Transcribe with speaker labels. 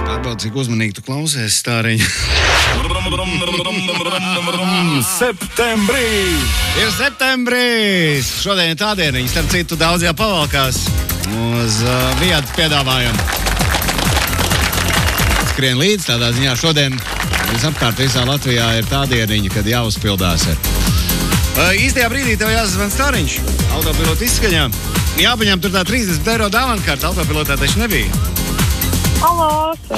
Speaker 1: Atbildi, cik uzmanīgi tu klausies, Stāriņ.
Speaker 2: Septembrī!
Speaker 1: Ir septembris! Šodien ir tā dieniņa, starp citu daudz jau pavalkās uz vietu piedāvājumu. Skrien līdz tādā ziņā šodien visapkārt visā Latvijā ir tā dieniņa, kad jāuzpildās ir. Īstajā brīdī tev jāsazvan Stāriņš, autopilota izskaņā. Jāpaņem tur tā 30 eiro dāvankārta, autopilotā taču nebija.
Speaker 3: Halo!